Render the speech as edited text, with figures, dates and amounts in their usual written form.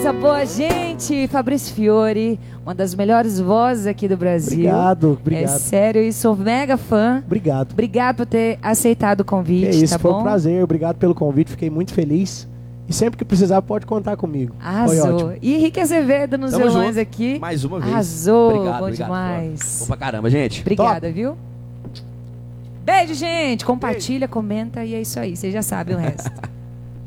coisa boa, gente. Fabrício Fiore, uma das melhores vozes aqui do Brasil. Obrigado, obrigado. É sério, e sou mega fã. Obrigado. Obrigado por ter aceitado o convite, É isso, tá foi bom? um prazer. Obrigado pelo convite, fiquei muito feliz. E sempre que precisar, pode contar comigo. Foi Arrasou. ótimo. E Henrique Azevedo nos Tamo violões junto. aqui. Mais uma vez. Arrasou, Obrigado, bom obrigado, demais. Bom pra caramba, gente. Obrigada, viu? Beijo, gente. Compartilha, comenta e é isso aí. Vocês já sabem o resto.